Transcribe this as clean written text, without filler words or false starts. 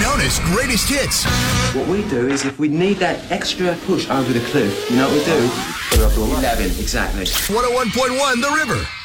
known as Greatest Hits. What we do is if we need that extra push over the cliff, you know what we do? Put it up to 11. Exactly. 101.1 The River.